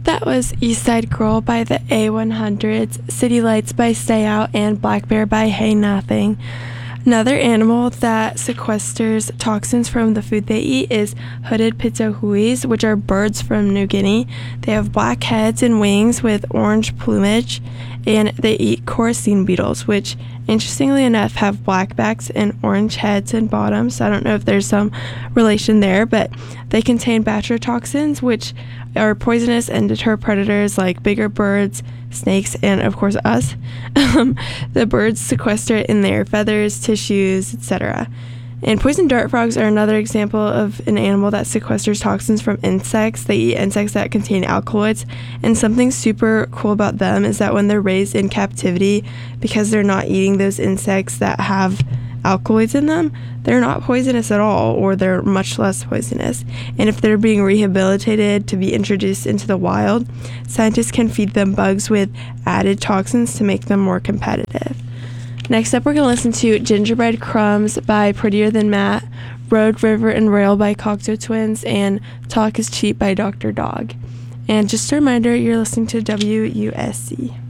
That was East Side Girl by the A100s, City Lights by Stay Out, and Black Bear by Hey Nothing. Another animal that sequesters toxins from the food they eat is hooded pitohuis, which are birds from New Guinea. They have black heads and wings with orange plumage, and they eat coracine beetles, which interestingly enough have black backs and orange heads and bottoms. I don't know if there's some relation there, but they contain batrotoxins, which are poisonous and deter predators like bigger birds, snakes, and of course us. The birds sequester it in their feathers, tissues, etc. And poison dart frogs are another example of an animal that sequesters toxins from insects. They eat insects that contain alkaloids, and something super cool about them is that when they're raised in captivity, because they're not eating those insects that have alkaloids in them, they're not poisonous at all, or they're much less poisonous. And if they're being rehabilitated to be introduced into the wild, scientists can feed them bugs with added toxins to make them more competitive. Next up, we're going to listen to Gingerbread Crumbs by Prettier Than Matt, Road, River, and Rail by Cocteau Twins, and Talk is Cheap by Dr. Dog. And just a reminder, you're listening to WUSC.